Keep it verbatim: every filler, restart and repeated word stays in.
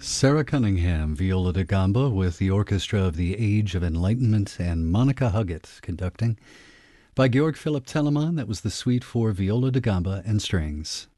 Sarah Cunningham, viola da gamba, with the orchestra of the Age of Enlightenment and Monica Huggett conducting. By Georg Philipp Telemann, that was the suite for viola da gamba and strings.